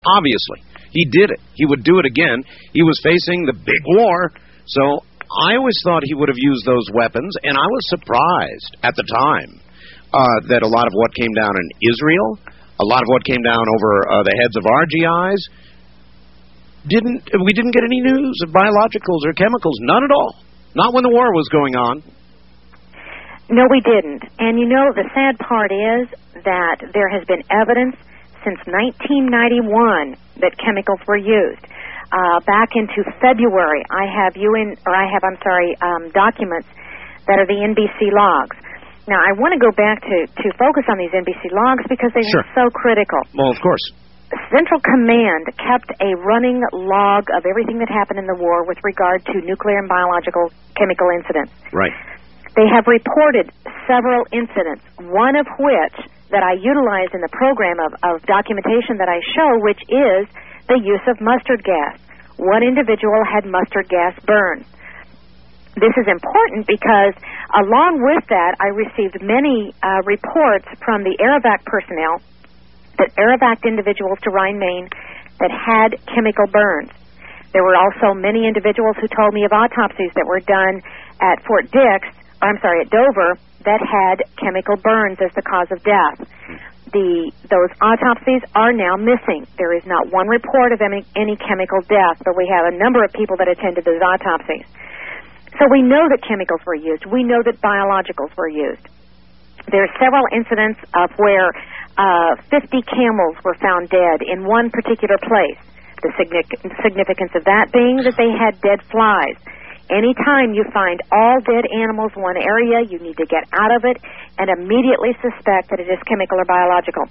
Obviously. He did it. He would do it again. He was facing the big war. So I always thought he would have used those weapons, and I was surprised at the time that a lot of what came down in Israel, a lot of what came down over the heads of our GIs, we didn't get any news of biologicals or chemicals. None at all. Not when the war was going on. No, we didn't. And you know, the sad part is that there has been evidence since 1991 that chemicals were used. Back into February, I have documents that are the NBC logs. Now, I want to go back to focus on these NBC logs because they Sure. were so critical. Well, of course. Central Command kept a running log of everything that happened in the war with regard to nuclear and biological chemical incidents. Right. They have reported several incidents, one of which that I utilized in the program of documentation that I show, which is the use of mustard gas. One individual had mustard gas burn. This is important because along with that, I received many reports from the Aerovac personnel that Aerovac individuals to Rhine, Maine that had chemical burns. There were also many individuals who told me of autopsies that were done at at Dover that had chemical burns as the cause of death. Those autopsies are now missing. There is not one report of any chemical death, but we have a number of people that attended those autopsies. So we know that chemicals were used. We know that biologicals were used. There are several incidents of where 50 camels were found dead in one particular place. The significance of that being that they had dead flies. Anytime you find all dead animals in one area, you need to get out of it and immediately suspect that it is chemical or biological.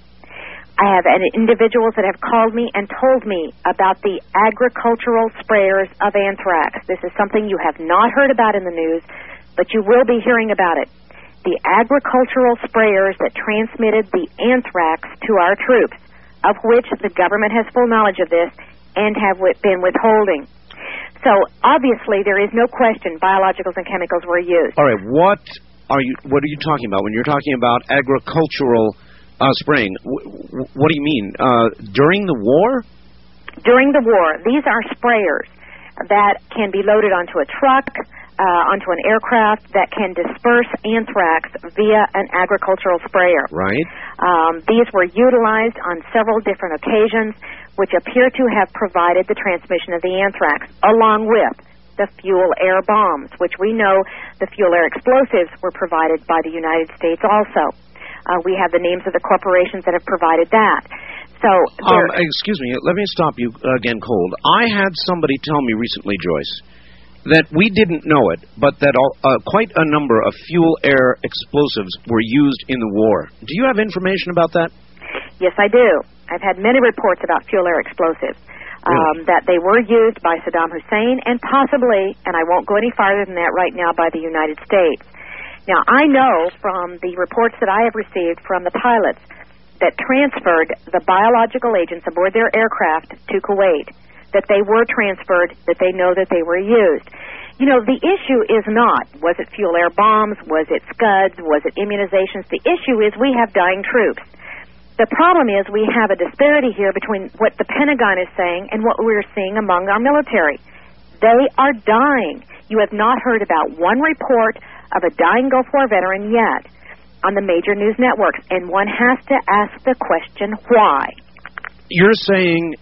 I have individuals that have called me and told me about the agricultural sprayers of anthrax. This is something you have not heard about in the news, but you will be hearing about it. The agricultural sprayers that transmitted the anthrax to our troops, of which the government has full knowledge of this and have been withholding. So, obviously, there is no question biologicals and chemicals were used. All right, what are you talking about when you're talking about agricultural spraying? What do you mean? During the war? During the war. These are sprayers that can be loaded onto a truck, onto an aircraft, that can disperse anthrax via an agricultural sprayer. Right. These were utilized on several different occasions, which appear to have provided the transmission of the anthrax, along with the fuel-air bombs, which we know the fuel-air explosives were provided by the United States also. We have the names of the corporations that have provided that. So, excuse me, let me stop you again cold. I had somebody tell me recently, Joyce, that we didn't know it, but that quite a number of fuel-air explosives were used in the war. Do you have information about that? Yes, I do. I've had many reports about fuel-air explosives, that they were used by Saddam Hussein and possibly, and I won't go any farther than that right now, by the United States. Now, I know from the reports that I have received from the pilots that transferred the biological agents aboard their aircraft to Kuwait, that they were transferred, that they know that they were used. You know, the issue is not, was it fuel-air bombs, was it Scuds, was it immunizations? The issue is we have dying troops. The problem is we have a disparity here between what the Pentagon is saying and what we're seeing among our military. They are dying. You have not heard about one report of a dying Gulf War veteran yet on the major news networks, and one has to ask the question, why? You're saying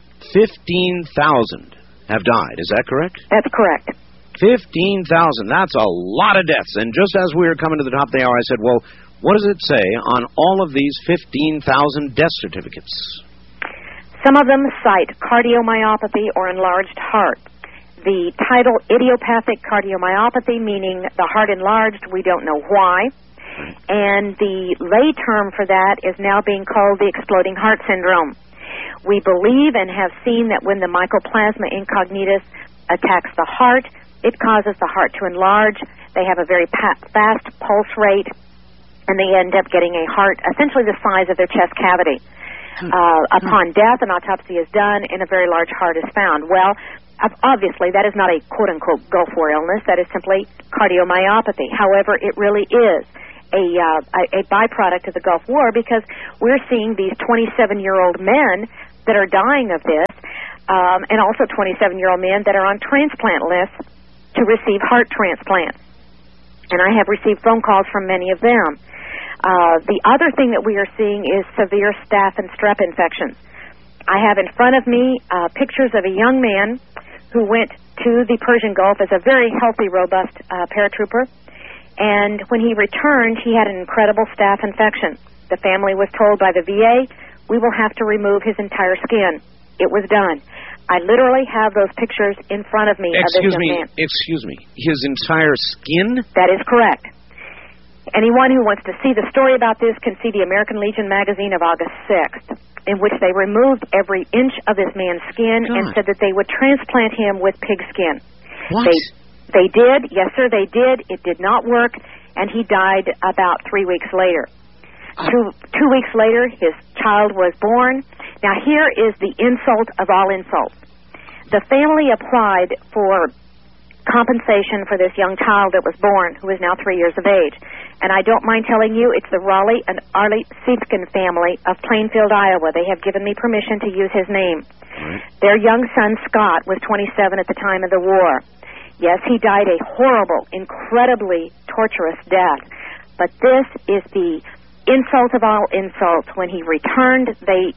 15,000 have died, is that correct? That's correct. 15,000, that's a lot of deaths. And just as we were coming to the top of the hour, I said, well, what does it say on all of these 15,000 death certificates? Some of them cite cardiomyopathy or enlarged heart. The title idiopathic cardiomyopathy, meaning the heart enlarged, we don't know why. And the lay term for that is now being called the exploding heart syndrome. We believe and have seen that when the Mycoplasma incognitus attacks the heart, it causes the heart to enlarge. They have a very fast pulse rate, and they end up getting a heart essentially the size of their chest cavity. Upon death, an autopsy is done, and a very large heart is found. Well, obviously, that is not a quote-unquote Gulf War illness. That is simply cardiomyopathy. However, it really is a byproduct of the Gulf War, because we're seeing these 27-year-old men that are dying of this, and also 27-year-old men that are on transplant lists to receive heart transplants. And I have received phone calls from many of them. The other thing that we are seeing is severe staph and strep infections. I have in front of me pictures of a young man who went to the Persian Gulf as a very healthy, robust paratrooper. And when he returned, he had an incredible staph infection. The family was told by the VA, we will have to remove his entire skin. It was done. I literally have those pictures in front of me of this young man. Excuse me. His entire skin? That is correct. Anyone who wants to see the story about this can see the American Legion magazine of August 6th, in which they removed every inch of this man's skin and said that they would transplant him with pig skin. What? They did. Yes, sir, they did. It did not work, and he died about 3 weeks later. 2 weeks later, his child was born. Now, here is the insult of all insults. The family applied for compensation for this young child that was born, who is now 3 years of age. And I don't mind telling you, it's the Raleigh and Arlie Siefkin family of Plainfield, Iowa. They have given me permission to use his name. Their young son, Scott, was 27 at the time of the war. Yes, he died a horrible, incredibly torturous death. But this is the insult of all insults. When he returned, the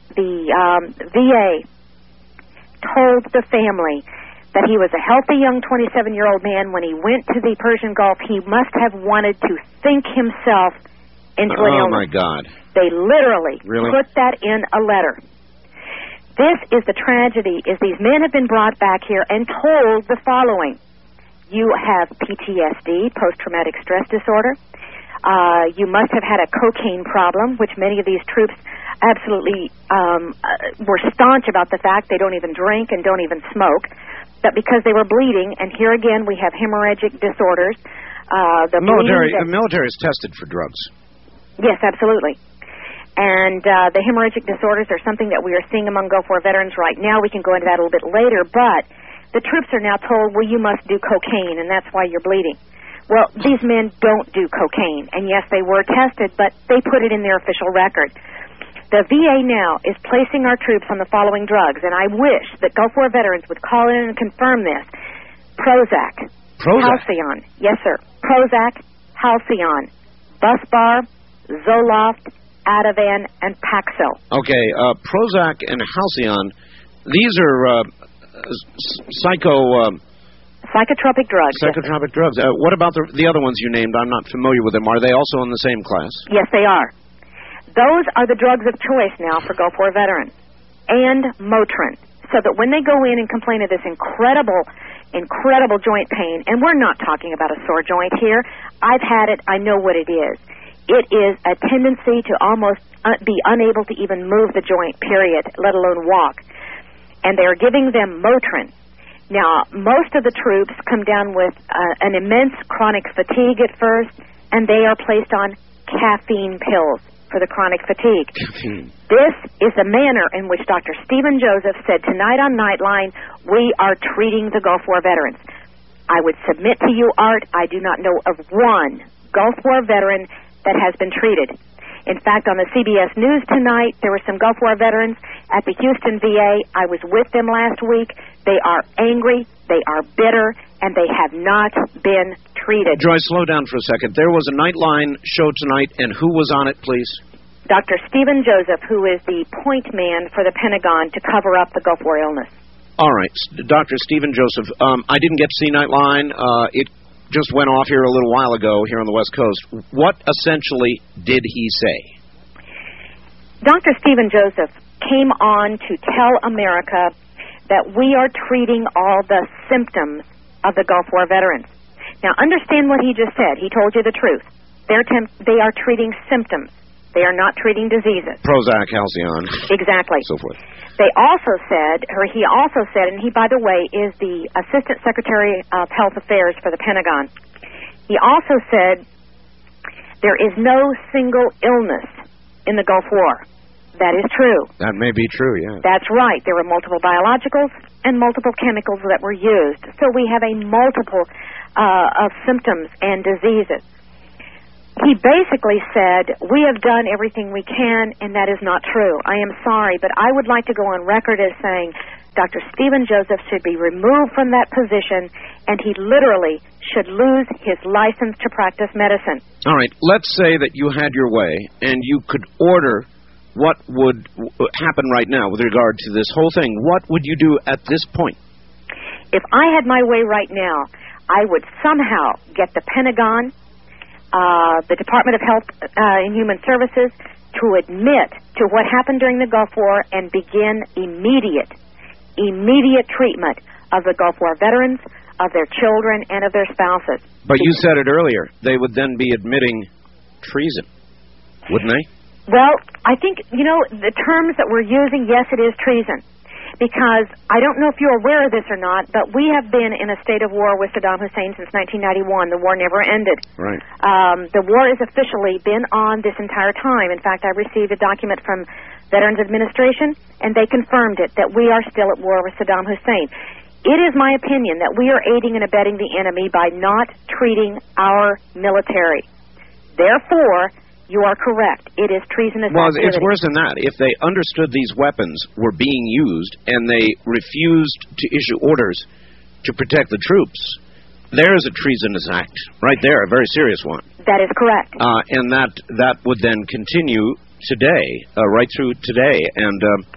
VA told the family that he was a healthy young 27-year-old man. When he went to the Persian Gulf, he must have wanted to think himself into an illness. Oh, my God. They literally Really? put that in a letter. This is the tragedy, is these men have been brought back here and told the following. You have PTSD, post-traumatic stress disorder. You must have had a cocaine problem, which many of these troops absolutely were staunch about the fact they don't even drink and don't even smoke. But because they were bleeding, and here again we have hemorrhagic disorders. The military is tested for drugs. Yes, absolutely. And the hemorrhagic disorders are something that we are seeing among Gulf War veterans right now. We can go into that a little bit later, but the troops are now told, well, you must do cocaine, and that's why you're bleeding. Well, these men don't do cocaine, and yes, they were tested, but they put it in their official record. The VA now is placing our troops on the following drugs, and I wish that Gulf War veterans would call in and confirm this. Prozac. Halcyon. Yes, sir. Prozac, Halcyon, Busbar, Zoloft, Ativan, and Paxil. Okay, Prozac and Halcyon, these are psychotropic drugs. Psychotropic drugs. What about the other ones you named? I'm not familiar with them. Are they also in the same class? Yes, they are. Those are the drugs of choice now for Gulf War veterans. And Motrin. So that when they go in and complain of this incredible joint pain, and we're not talking about a sore joint here. I've had it. I know what it is. It is a tendency to almost be unable to even move the joint, period, let alone walk. And they're giving them Motrin. Now, most of the troops come down with an immense chronic fatigue at first, and they are placed on caffeine pills for the chronic fatigue. This is the manner in which Dr. Stephen Joseph said tonight on Nightline, we are treating the Gulf War veterans. I would submit to you, Art, I do not know of one Gulf War veteran that has been treated. In fact, on the CBS News tonight, there were some Gulf War veterans at the Houston VA. I was with them last week. They are angry, they are bitter, and they have not been treated. Joy, slow down for a second. There was a Nightline show tonight, and who was on it, please? Dr. Stephen Joseph, who is the point man for the Pentagon to cover up the Gulf War illness. All right, Dr. Stephen Joseph. I didn't get to see Nightline. It just went off here a little while ago here on the West Coast. What essentially did he say? Dr. Stephen Joseph came on to tell America that we are treating all the symptoms of the Gulf War veterans. Now, understand what he just said. He told you the truth. They are treating symptoms. They are not treating diseases. Prozac, Halcyon. Exactly. So forth. He also said, and he, by the way, is the Assistant Secretary of Health Affairs for the Pentagon. He also said there is no single illness in the Gulf War. That is true. That may be true, yeah. That's right. There were multiple biologicals and multiple chemicals that were used. So we have a multiple of symptoms and diseases. He basically said, we have done everything we can, and that is not true. I am sorry, but I would like to go on record as saying Dr. Stephen Joseph should be removed from that position, and he literally should lose his license to practice medicine. All right, let's say that you had your way, and you could order what would happen right now with regard to this whole thing. What would you do at this point? If I had my way right now, I would somehow get the Pentagon, the Department of Health and Human Services to admit to what happened during the Gulf War and begin immediate treatment of the Gulf War veterans, of their children, and of their spouses. But you said it earlier. They would then be admitting treason, wouldn't they? Well, I think, the terms that we're using, yes, it is treason. Because I don't know if you're aware of this or not, but we have been in a state of war with Saddam Hussein since 1991. The war never ended. Right. The war has officially been on this entire time. In fact, I received a document from Veterans Administration, and they confirmed it, that we are still at war with Saddam Hussein. It is my opinion that we are aiding and abetting the enemy by not treating our military. Therefore, you are correct. It is treasonous activity. It's worse than that. If they understood these weapons were being used and they refused to issue orders to protect the troops, there is a treasonous act right there, a very serious one. That is correct. And that would then continue today, right through today. And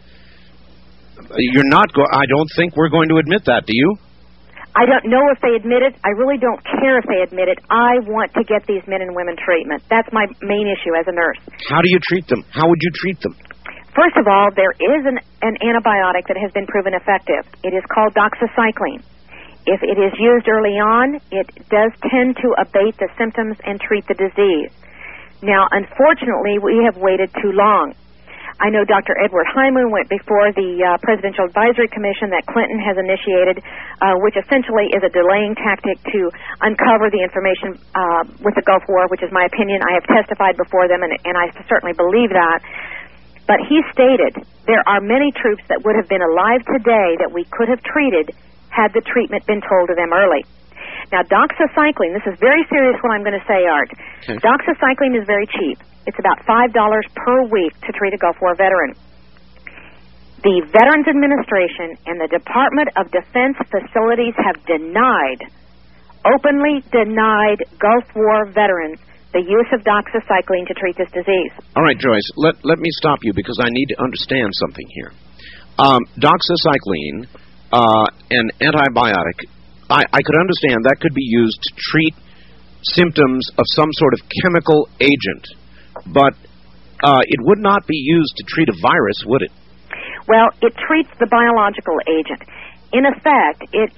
I don't think we're going to admit that, do you? I don't know if they admit it. I really don't care if they admit it. I want to get these men and women treatment. That's my main issue as a nurse. How do you treat them? How would you treat them? First of all, there is an antibiotic that has been proven effective. It is called doxycycline. If it is used early on, it does tend to abate the symptoms and treat the disease. Now, unfortunately, we have waited too long. I know Dr. Edward Hyman went before the Presidential Advisory Commission that Clinton has initiated, which essentially is a delaying tactic to uncover the information with the Gulf War, which is my opinion. I have testified before them, and I certainly believe that. But he stated there are many troops that would have been alive today that we could have treated had the treatment been told to them early. Now, doxycycline, this is very serious what I'm going to say, Art. Okay. Doxycycline is very cheap. It's about $5 per week to treat a Gulf War veteran. The Veterans Administration and the Department of Defense facilities have openly denied Gulf War veterans the use of doxycycline to treat this disease. All right, Joyce, let me stop you because I need to understand something here. Doxycycline, an antibiotic, I could understand that could be used to treat symptoms of some sort of chemical agent. But it would not be used to treat a virus, would it? Well, it treats the biological agent. In effect, it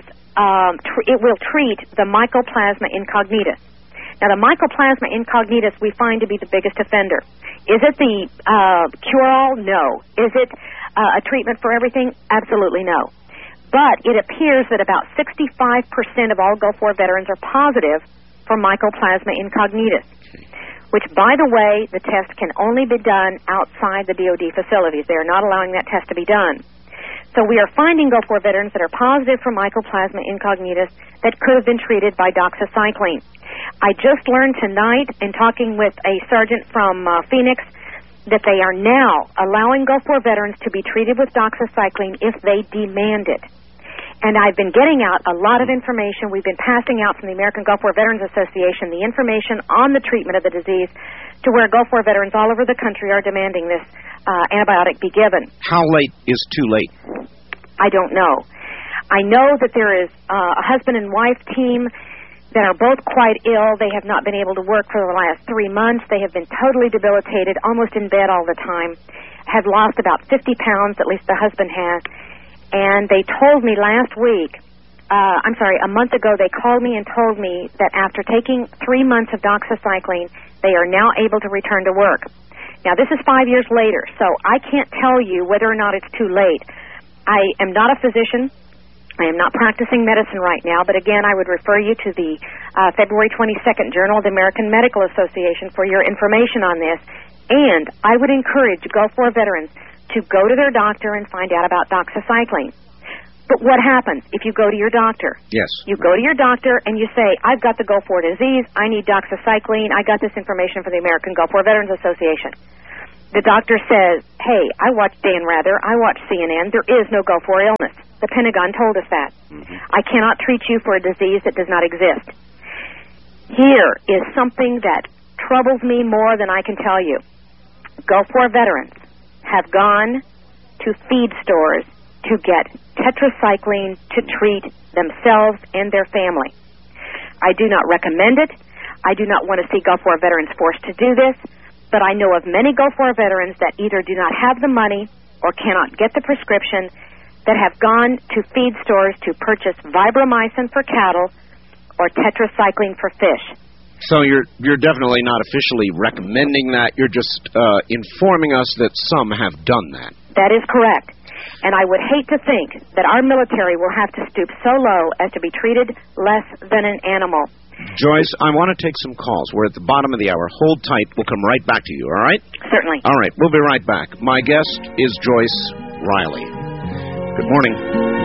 will treat the Mycoplasma incognitus. Now, the Mycoplasma incognitus we find to be the biggest offender. Is it the cure-all? No. Is it a treatment for everything? Absolutely no. But it appears that about 65% of all Gulf War veterans are positive for Mycoplasma incognitus, which, by the way, the test can only be done outside the DOD facilities. They are not allowing that test to be done. So we are finding Gulf War veterans that are positive for Mycoplasma incognitus that could have been treated by doxycycline. I just learned tonight in talking with a sergeant from Phoenix that they are now allowing Gulf War veterans to be treated with doxycycline if they demand it. And I've been getting out a lot of information. We've been passing out from the American Gulf War Veterans Association the information on the treatment of the disease to where Gulf War veterans all over the country are demanding this antibiotic be given. How late is too late? I don't know. I know that there is a husband and wife team that are both quite ill. They have not been able to work for the last 3 months. They have been totally debilitated, almost in bed all the time, have lost about 50 pounds, at least the husband has. And they told me last week, a month ago, they called me and told me that after taking 3 months of doxycycline, they are now able to return to work. Now, this is 5 years later, so I can't tell you whether or not it's too late. I am not a physician. I am not practicing medicine right now, but again, I would refer you to the February 22nd Journal of the American Medical Association for your information on this. And I would encourage Gulf War veterans to go to their doctor and find out about doxycycline. But what happens if you go to your doctor? Yes. You go to your doctor and you say, I've got the Gulf War disease, I need doxycycline, I got this information from the American Gulf War Veterans Association. The doctor says, hey, I watch Dan Rather, I watch CNN, there is no Gulf War illness. The Pentagon told us that. I cannot treat you for a disease that does not exist. Here is something that troubles me more than I can tell you. Gulf War veterans have gone to feed stores to get tetracycline to treat themselves and their family. I do not recommend it. I do not want to see Gulf War veterans forced to do this, but I know of many Gulf War veterans that either do not have the money or cannot get the prescription that have gone to feed stores to purchase Vibromycin for cattle or tetracycline for fish. So you're definitely not officially recommending that. You're just informing us that some have done that. That is correct. And I would hate to think that our military will have to stoop so low as to be treated less than an animal. Joyce, I want to take some calls. We're at the bottom of the hour. Hold tight. We'll come right back to you, all right? Certainly. All right. We'll be right back. My guest is Joyce Riley. Good morning.